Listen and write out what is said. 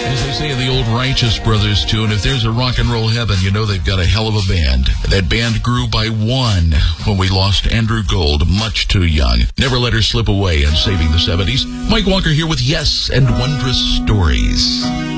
As they say in the old Righteous Brothers tune, if there's a rock and roll heaven, you know they've got a hell of a band. That band grew by one when we lost Andrew Gold, much too young. Never let her slip away in saving the 70s. Mike Walker here with Yes and Wondrous Stories.